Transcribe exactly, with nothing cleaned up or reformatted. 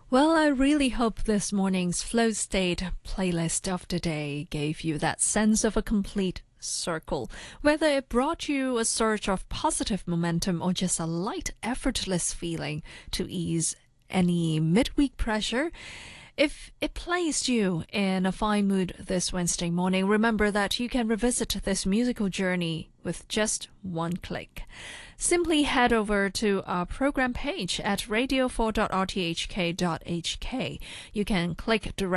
Well, I really hope this morning's Flow State playlist of the day gave you that sense of a complete circle. Whether it brought you a surge of positive momentum or just a light, effortless feeling to ease any midweek pressure, if it placed you in a fine mood this Wednesday morning, remember that you can revisit this musical journey with just one click. Simply head over to our program page at radio four dot r t h k dot h k. You can click direct